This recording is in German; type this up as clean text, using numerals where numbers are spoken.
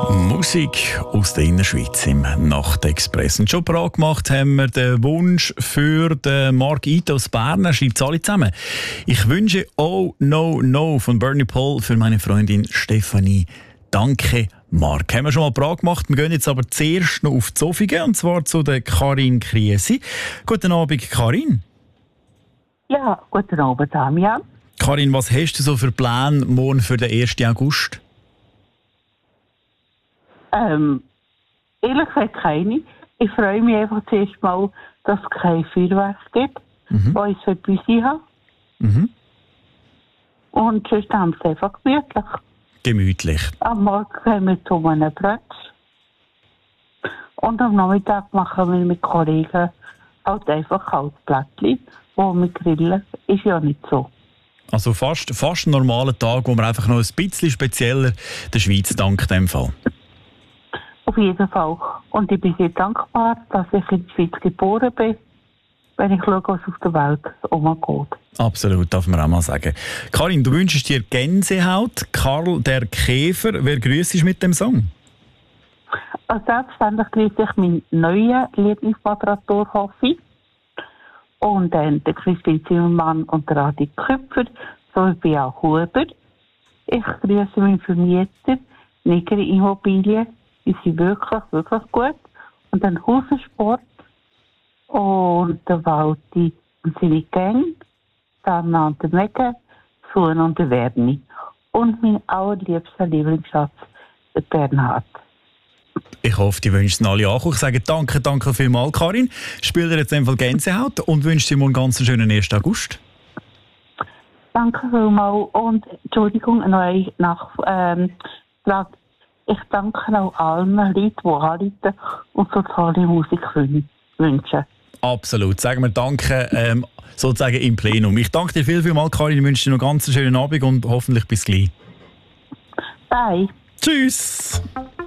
Musik aus der Innerschweiz im Nachtexpress. Und schon parat gemacht haben wir den Wunsch für den Mark Ito aus Bern. Er schreibt es alle zusammen. Ich wünsche «Oh No No» von Bernie Paul für meine Freundin Stefanie. Danke, Mark. Haben wir schon mal parat gemacht. Wir gehen jetzt aber zuerst noch auf die Zofingen, und zwar zu der Karin Kriesi. Guten Abend, Karin. Ja, guten Abend, Damian. Karin, was hast du so für Pläne morgen für den 1. August? Ehrlich gesagt keine. Ich freue mich einfach zuerst mal, dass es kein Feuerwerk gibt, weil ich es bei uns habe. Und sonst haben wir es einfach gemütlich. Gemütlich. Am Morgen gehen wir zu einem Brett. Und am Nachmittag machen wir mit Kollegen halt einfach Kaltplättchen, wo wir grillen. Ist ja nicht so. Also fast ein normaler Tag, wo man einfach noch ein bisschen spezieller der Schweiz dankt in dem Fall. Auf jeden Fall. Und ich bin sehr dankbar, dass ich in der Schweiz geboren bin, wenn ich schaue, was auf der Welt umgeht. Absolut, darf man auch mal sagen. Karin, du wünschst dir Gänsehaut. Karl der Käfer, wer grüßt mit dem Song? Also selbstverständlich grüße ich meinen neuen Lieblingsmoderator Hoffi und dann der Christine Zimmermann und der Adi Köpfer sowie Bea Huber. Ich grüße meinen Vermieter Nigeri Immobilien. Die sind wirklich, wirklich gut. Und dann Hausensport und der Walti und seine Gang, dann und der Mega, Suan und der Werni. Und mein allerliebster Lieblingsschatz, der Bernhard. Ich hoffe, die wünschen alle ankommen. Ich sage danke vielmals, Karin. Spielt dir jetzt einfach Gänsehaut und wünsche dir morgen ganz einen schönen 1. August. Danke vielmals und Entschuldigung, eine Frage. Ich danke auch allen Leuten, die anrufen und so tolle Musik wünschen. Absolut. Sagen wir Danke sozusagen im Plenum. Ich danke dir vielmals, Karin. Ich wünsche dir noch einen ganz schönen Abend und hoffentlich bis gleich. Bye. Tschüss.